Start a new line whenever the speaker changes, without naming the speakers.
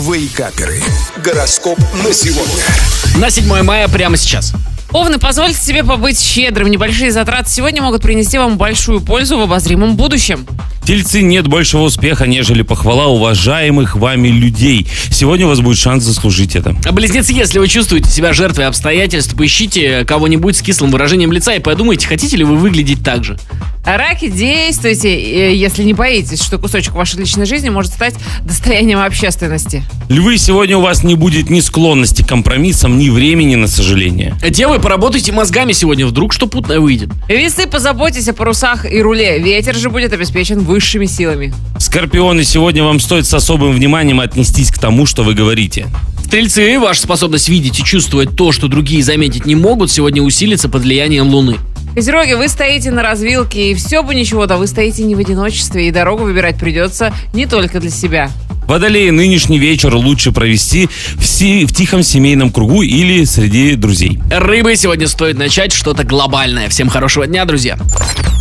Вейкаперы. Гороскоп на сегодня.
На 7 мая прямо сейчас.
Овны, позвольте себе побыть щедрым. Небольшие затраты сегодня могут принести вам большую пользу в обозримом будущем.
Тельцы, нет большего успеха, нежели похвала уважаемых вами людей. Сегодня у вас будет шанс заслужить это.
Близнецы, если вы чувствуете себя жертвой обстоятельств, поищите кого-нибудь с кислым выражением лица и подумайте, хотите ли вы выглядеть так же.
Раки, действуйте, если не боитесь, что кусочек вашей личной жизни может стать достоянием общественности.
Львы, сегодня у вас не будет ни склонности к компромиссам, ни времени на сожаление.
Девы, поработайте мозгами сегодня, вдруг что путное выйдет.
Весы, позаботьтесь о парусах и руле. Ветер же будет обеспечен высшими силами.
Скорпионы, сегодня вам стоит с особым вниманием отнестись к тому, что вы говорите.
Стрельцы, ваша способность видеть и чувствовать то, что другие заметить не могут, сегодня усилится под влиянием Луны.
Козероги, вы стоите на развилке, и все бы ничего, да вы стоите не в одиночестве, и дорогу выбирать придется не только для себя.
Водолеи, нынешний вечер лучше провести в тихом семейном кругу или среди друзей.
Рыбы, сегодня стоит начать что-то глобальное. Всем хорошего дня, друзья.